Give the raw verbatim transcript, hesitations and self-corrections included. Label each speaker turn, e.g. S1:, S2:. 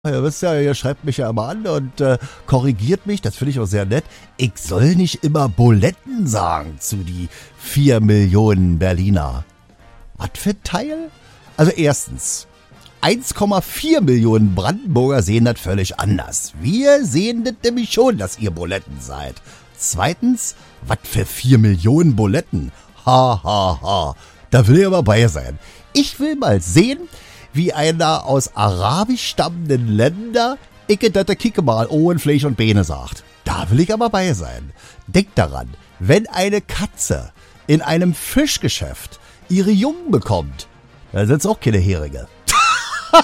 S1: Ihr wisst ja, ihr schreibt mich ja immer an und äh, korrigiert mich, das finde ich auch sehr nett. Ich soll nicht immer Buletten sagen zu die vier Millionen Berliner. Was für ein Teil? Also erstens, eins Komma vier Millionen Brandenburger sehen das völlig anders. Wir sehen das nämlich schon, dass ihr Buletten seid. Zweitens, was für vier Millionen Buletten? Ha, ha, ha. Da will ich aber bei sein. Ich will mal sehen, wie einer aus arabisch stammenden Länder Icke datte Kicke mal Ohren, Fleisch und Beine sagt. Da will ich aber bei sein. Denkt daran, wenn eine Katze in einem Fischgeschäft ihre Jungen bekommt, dann sind's auch keine Heringe.